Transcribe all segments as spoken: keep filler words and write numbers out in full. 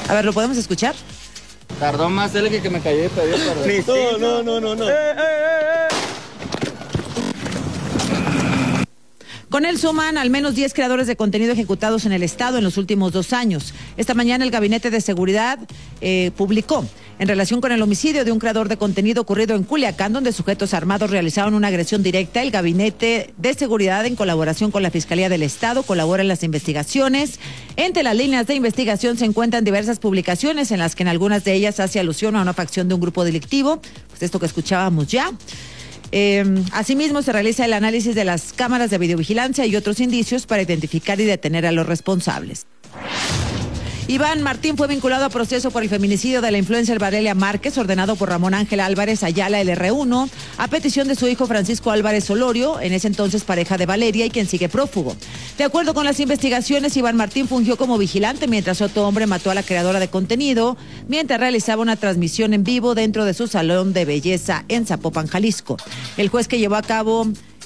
A ver, ¿lo podemos escuchar? Tardó más él que, que me cayó. No, no, no, no, no. Eh, eh, eh. Con él suman al menos diez creadores de contenido ejecutados en el Estado en los últimos dos años. Esta mañana el Gabinete de Seguridad eh, publicó en relación con el homicidio de un creador de contenido ocurrido en Culiacán, donde sujetos armados realizaron una agresión directa. El Gabinete de Seguridad, en colaboración con la Fiscalía del Estado, colabora en las investigaciones. Entre las líneas de investigación se encuentran diversas publicaciones en las que en algunas de ellas hace alusión a una facción de un grupo delictivo, pues esto que escuchábamos ya. Eh, asimismo, se realiza el análisis de las cámaras de videovigilancia y otros indicios para identificar y detener a los responsables. Iván Martín fue vinculado a proceso por el feminicidio de la influencer Valeria Márquez, ordenado por Ramón Ángel Álvarez Ayala, el erre uno, a petición de su hijo Francisco Álvarez Solorio, en ese entonces pareja de Valeria y quien sigue prófugo. De acuerdo con las investigaciones, Iván Martín fungió como vigilante mientras otro hombre mató a la creadora de contenido, mientras realizaba una transmisión en vivo dentro de su salón de belleza en Zapopan, Jalisco. El juez que llevó a cabo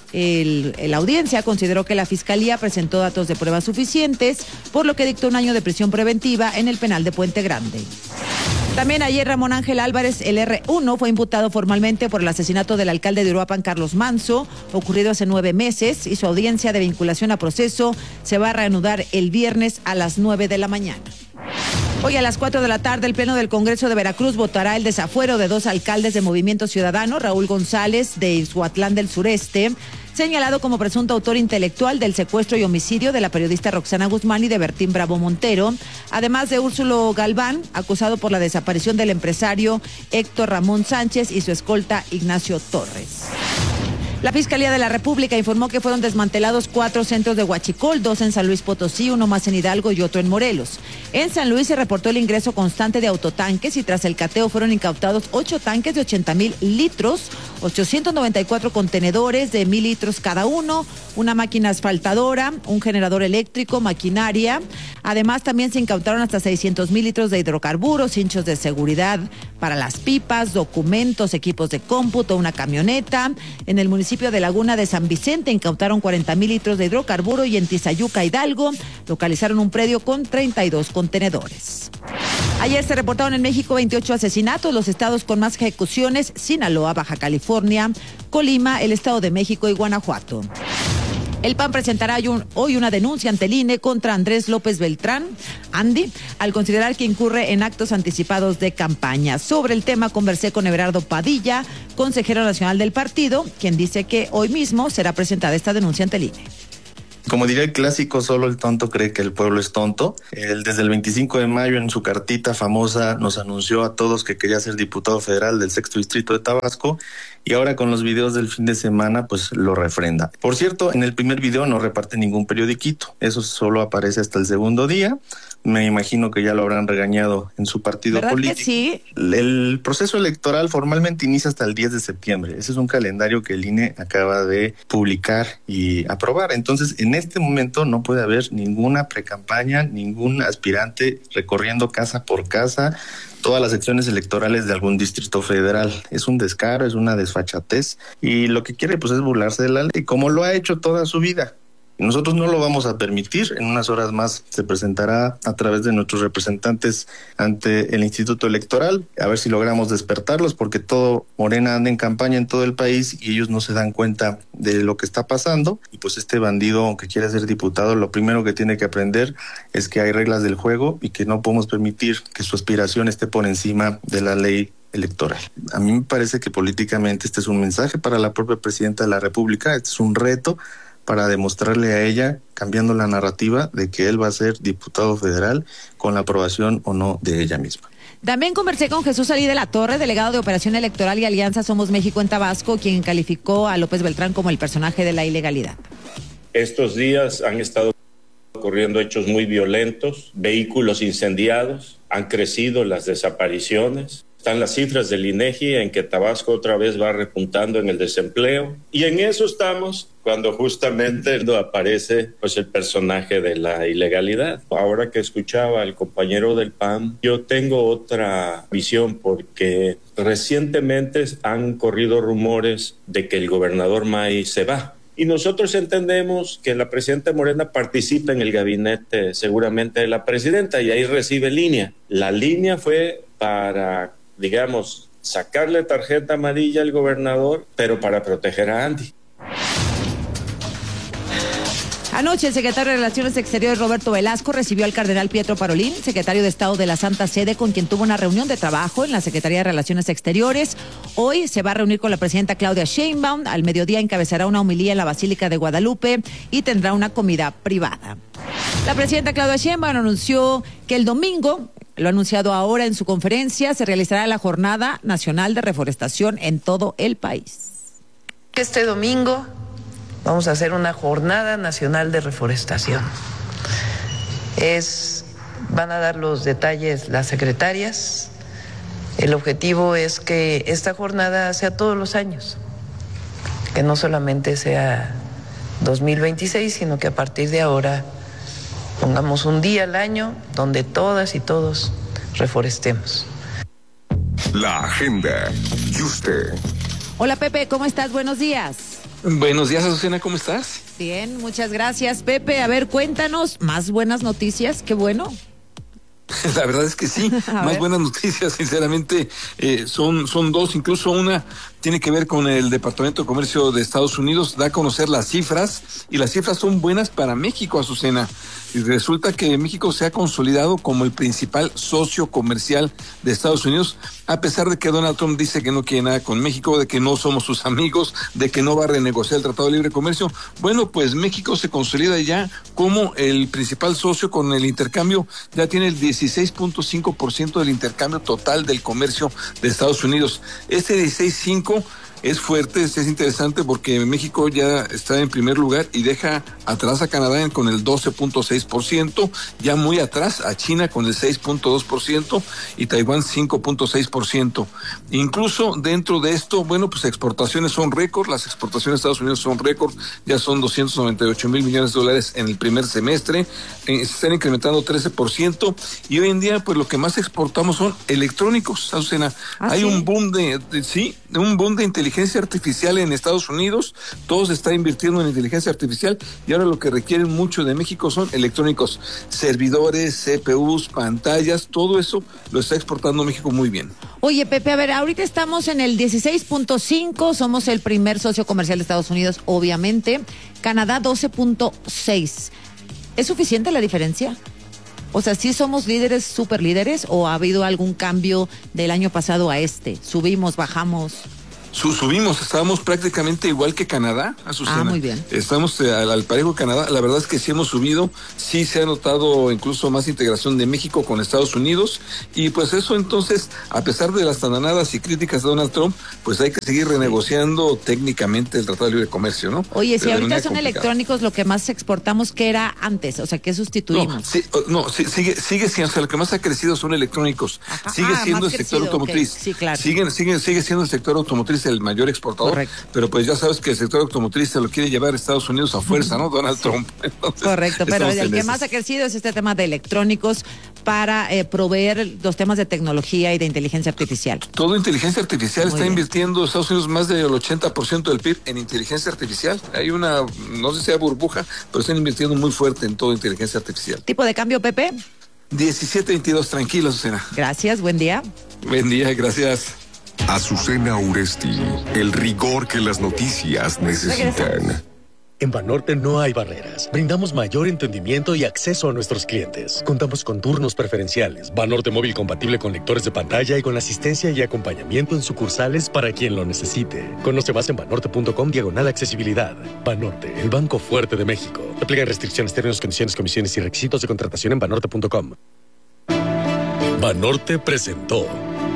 El, la audiencia consideró que la Fiscalía presentó datos de pruebas suficientes, por lo que dictó un año de prisión preventiva en el penal de Puente Grande. También ayer Ramón Ángel Álvarez, el erre uno, fue imputado formalmente por el asesinato del alcalde de Uruapan, Carlos Manso, ocurrido hace nueve meses, y su audiencia de vinculación a proceso se va a reanudar el viernes a las nueve de la mañana. Hoy a las cuatro de la tarde, el Pleno del Congreso de Veracruz votará el desafuero de dos alcaldes de Movimiento Ciudadano, Raúl González de Ixhuatlán del Sureste, señalado como presunto autor intelectual del secuestro y homicidio de la periodista Roxana Guzmán y de Bertín Bravo Montero, además de Úrsulo Galván, acusado por la desaparición del empresario Héctor Ramón Sánchez y su escolta Ignacio Torres. La Fiscalía de la República informó que fueron desmantelados cuatro centros de huachicol, dos en San Luis Potosí, uno más en Hidalgo y otro en Morelos. En San Luis se reportó el ingreso constante de autotanques y tras el cateo fueron incautados ocho tanques de ochenta mil litros, ochocientos noventa y cuatro contenedores de mil litros cada uno, una máquina asfaltadora, un generador eléctrico, maquinaria. Además, también se incautaron hasta seiscientos mil litros de hidrocarburos, cinchos de seguridad para las pipas, documentos, equipos de cómputo, una camioneta. En el municipio de Laguna de San Vicente incautaron cuarenta mil litros de hidrocarburo y en Tizayuca, Hidalgo, localizaron un predio con treinta y dos contenedores. Ayer se reportaron en México veintiocho asesinatos, los estados con más ejecuciones: Sinaloa, Baja California, Colima, el Estado de México y Guanajuato. El P A N presentará hoy una denuncia ante el I N E contra Andrés López Beltrán, Andy, al considerar que incurre en actos anticipados de campaña. Sobre el tema conversé con Everardo Padilla, consejero nacional del partido, quien dice que hoy mismo será presentada esta denuncia ante el I N E. Como diría el clásico, solo el tonto cree que el pueblo es tonto. Él desde el veinticinco de mayo en su cartita famosa nos anunció a todos que quería ser diputado federal del sexto distrito de Tabasco y ahora con los videos del fin de semana pues lo refrenda. Por cierto, en el primer video no reparte ningún periodiquito, eso solo aparece hasta el segundo día. Me imagino que ya lo habrán regañado en su partido ¿verdad político. Que sí? El proceso electoral formalmente inicia hasta el diez de septiembre. Ese es un calendario que el I N E acaba de publicar y aprobar. Entonces, en este momento no puede haber ninguna precampaña, ningún aspirante recorriendo casa por casa todas las secciones electorales de algún distrito federal. Es un descaro, es una desfachatez y lo que quiere pues es burlarse de la ley, como lo ha hecho toda su vida. Nosotros no lo vamos a permitir. En unas horas más se presentará a través de nuestros representantes ante el Instituto Electoral, a ver si logramos despertarlos, porque todo Morena anda en campaña en todo el país y ellos no se dan cuenta de lo que está pasando. Y pues este bandido, aunque quiera ser diputado, lo primero que tiene que aprender es que hay reglas del juego y que no podemos permitir que su aspiración esté por encima de la ley electoral. A mí me parece que políticamente este es un mensaje para la propia presidenta de la República, este es un reto para demostrarle a ella, cambiando la narrativa, de que él va a ser diputado federal con la aprobación o no de ella misma. También conversé con Jesús Alí de la Torre, delegado de Operación Electoral y Alianza Somos México en Tabasco, quien calificó a López Beltrán como el personaje de la ilegalidad. Estos días han estado ocurriendo hechos muy violentos, vehículos incendiados, han crecido las desapariciones. Están las cifras del INEGI en que Tabasco otra vez va repuntando en el desempleo. Y en eso estamos cuando justamente aparece pues, el personaje de la ilegalidad. Ahora que escuchaba al compañero del P A N, yo tengo otra visión porque recientemente han corrido rumores de que el gobernador May se va. Y nosotros entendemos que la presidenta Morena participa en el gabinete seguramente de la presidenta y ahí recibe línea. La línea fue para, digamos, sacarle tarjeta amarilla al gobernador, pero para proteger a Andy. Anoche el secretario de Relaciones Exteriores, Roberto Velasco, recibió al cardenal Pietro Parolin, secretario de Estado de la Santa Sede, con quien tuvo una reunión de trabajo en la Secretaría de Relaciones Exteriores. Hoy se va a reunir con la presidenta Claudia Sheinbaum. Al mediodía encabezará una homilía en la Basílica de Guadalupe y tendrá una comida privada. La presidenta Claudia Sheinbaum anunció que el domingo, lo ha anunciado ahora en su conferencia, se realizará la Jornada Nacional de Reforestación en todo el país. Este domingo vamos a hacer una jornada nacional de reforestación. Es, van a dar los detalles las secretarias. El objetivo es que esta jornada sea todos los años, que no solamente sea dos mil veintiséis, sino que a partir de ahora pongamos un día al año donde todas y todos reforestemos. La agenda y usted. Hola Pepe, ¿cómo estás? Buenos días. Buenos días, Azucena, ¿cómo estás? Bien, muchas gracias, Pepe. A ver, cuéntanos más buenas noticias, qué bueno. La verdad es que sí, más ver. buenas noticias, sinceramente, eh, son, son dos, incluso una tiene que ver con el Departamento de Comercio de Estados Unidos, da a conocer las cifras, y las cifras son buenas para México, Azucena. Y resulta que México se ha consolidado como el principal socio comercial de Estados Unidos, a pesar de que Donald Trump dice que no quiere nada con México, de que no somos sus amigos, de que no va a renegociar el Tratado de Libre Comercio. Bueno, pues México se consolida ya como el principal socio con el intercambio, ya tiene el dieciséis punto cinco por ciento del intercambio total del comercio de Estados Unidos. Este dieciséis punto cinco por ciento es fuerte, es interesante porque México ya está en primer lugar y deja atrás a Canadá con el doce punto seis por ciento, ya muy atrás a China con el seis punto dos por ciento y Taiwán cinco punto seis por ciento. Incluso dentro de esto, bueno, pues exportaciones son récord, las exportaciones de Estados Unidos son récord, ya son doscientos noventa y ocho mil millones de dólares en el primer semestre, eh, se están incrementando trece por ciento y hoy en día pues lo que más exportamos son electrónicos, Azucena. ¿Ah, Hay sí? un boom de, de, sí, un boom de inteligencia artificial en Estados Unidos, todos están invirtiendo en inteligencia artificial y ahora lo que requieren mucho de México son electrónicos, servidores, C P Us, pantallas, todo eso lo está exportando México muy bien. Oye, Pepe, a ver, ahorita estamos en el dieciséis punto cinco, somos el primer socio comercial de Estados Unidos, obviamente. Canadá doce punto seis. ¿Es suficiente la diferencia? O sea, ¿sí somos líderes, super líderes, o ha habido algún cambio del año pasado a este? ¿Subimos, bajamos? Subimos, estábamos prácticamente igual que Canadá, Azucena. Ah, muy bien. Estamos eh, al, al parejo de Canadá. La verdad es que sí hemos subido, sí se ha notado incluso más integración de México con Estados Unidos y pues eso entonces, a pesar de las tananadas y críticas de Donald Trump, pues hay que seguir renegociando técnicamente el Tratado de Libre Comercio, ¿no? Oye, si de ahorita manera son complicada. electrónicos lo que más exportamos, ¿qué era antes? O sea, ¿qué sustituimos? No, sí, no sí, sigue, sigue siendo, o sea, lo que más ha crecido son electrónicos. Ajá. Sigue Ah, siendo más el sector crecido, automotriz. ok. Sí, claro. Sigue, sigue, sigue siendo el sector automotriz el mayor exportador. Correcto. Pero pues ya sabes que el sector automotriz se lo quiere llevar a Estados Unidos a fuerza, ¿no? Donald Trump. Entonces, correcto, pero el que esas. más ha crecido es este tema de electrónicos para eh, proveer los temas de tecnología y de inteligencia artificial. Todo inteligencia artificial. Muy Está bien. invirtiendo Estados Unidos más del ochenta por ciento del P I B en inteligencia artificial. Hay una, no sé si sea burbuja, pero están invirtiendo muy fuerte en todo inteligencia artificial. ¿Tipo de cambio, Pepe? diecisiete veintidós, tranquilo, Azucena. Gracias, buen día. Buen día, gracias. Azucena Uresti, el rigor que las noticias necesitan. En Banorte no hay barreras. Brindamos mayor entendimiento y acceso a nuestros clientes. Contamos con turnos preferenciales, Banorte móvil compatible con lectores de pantalla y con asistencia y acompañamiento en sucursales para quien lo necesite. Conoce más en banorte.com diagonal accesibilidad. Banorte, el banco fuerte de México. Aplican restricciones, términos, condiciones, comisiones y requisitos de contratación en banorte punto com. Banorte presentó.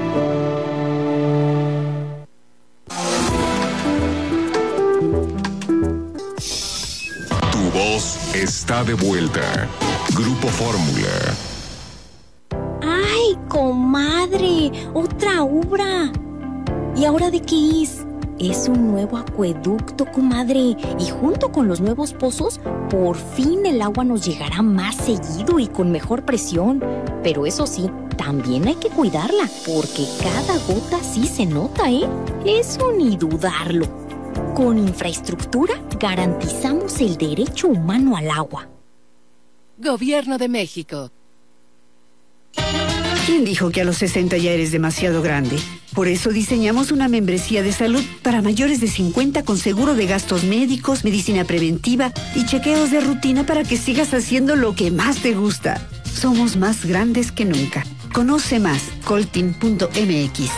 Tu voz está de vuelta. Grupo Fórmula. ¡Ay, comadre! ¡Otra obra! ¿Y ahora de qué es? Es un nuevo acueducto, comadre. Y junto con los nuevos pozos, por fin el agua nos llegará más seguido y con mejor presión. Pero eso sí, también hay que cuidarla, porque cada gota sí se nota, ¿eh? Eso ni dudarlo. Con infraestructura garantizamos el derecho humano al agua. Gobierno de México. ¿Quién dijo que a los sesenta ya eres demasiado grande? Por eso diseñamos una membresía de salud para mayores de cincuenta con seguro de gastos médicos, medicina preventiva y chequeos de rutina para que sigas haciendo lo que más te gusta. Somos más grandes que nunca. Conoce más, coltin punto m x.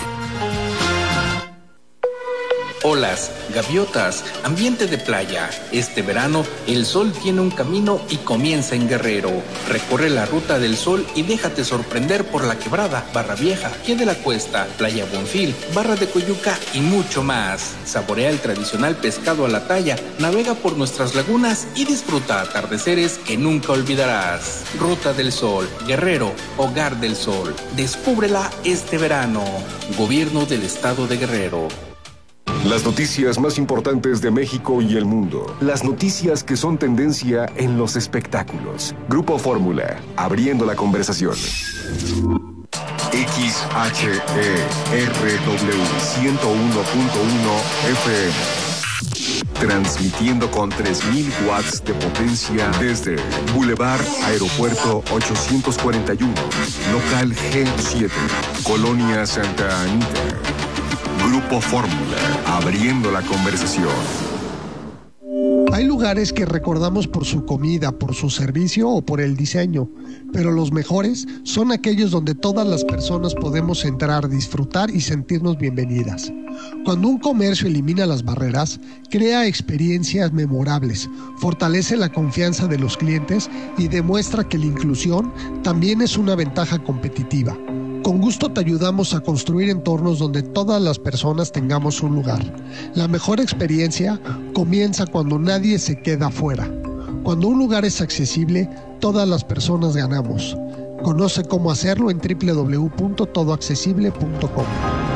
Olas, gaviotas, ambiente de playa. Este verano, el sol tiene un camino y comienza en Guerrero. Recorre la ruta del sol y déjate sorprender por La Quebrada, Barra Vieja, Pie de la Cuesta, Playa Bonfil, Barra de Coyuca y mucho más. Saborea el tradicional pescado a la talla, navega por nuestras lagunas y disfruta atardeceres que nunca olvidarás. Ruta del Sol, Guerrero, Hogar del Sol. Descúbrela este verano. Gobierno del Estado de Guerrero. Las noticias más importantes de México y el mundo. Las noticias que son tendencia en los espectáculos. Grupo Fórmula, abriendo la conversación. X H E R W ciento uno punto uno F M. Transmitiendo con tres mil watts de potencia desde Boulevard Aeropuerto ochocientos cuarenta y uno, local G siete, Colonia Santa Anita. Grupo Fórmula, abriendo la conversación. Hay lugares que recordamos por su comida, por su servicio o por el diseño, pero los mejores son aquellos donde todas las personas podemos entrar, disfrutar y sentirnos bienvenidas. Cuando un comercio elimina las barreras, crea experiencias memorables, fortalece la confianza de los clientes y demuestra que la inclusión también es una ventaja competitiva. Con gusto te ayudamos a construir entornos donde todas las personas tengamos un lugar. La mejor experiencia comienza cuando nadie se queda afuera. Cuando un lugar es accesible, todas las personas ganamos. Conoce cómo hacerlo en doble u doble u doble u punto todo accesible punto com.